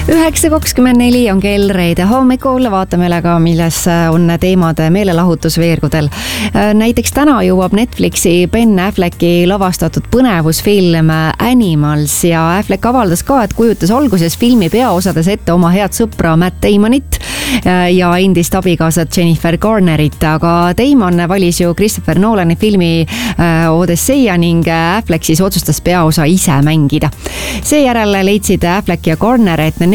9:24 on kell reede hommikul, vaatame üle ka, milles on teemad meelelahutusveergudel. Näiteks täna jõuab Netflixi Ben Afflecki lavastatud põnevusfilm Animals ja Affleck avaldas ka, et kujutas alguses filmi peaosades ette oma head sõpra Matt Damonit ja endist abikaasat Jennifer Garnerit, aga Damon valis ju Christopher Nolani filmi Odesseia ning Affleck siis otsustas peaosa ise mängida. Seejärel leidsid Affleck ja Garner, et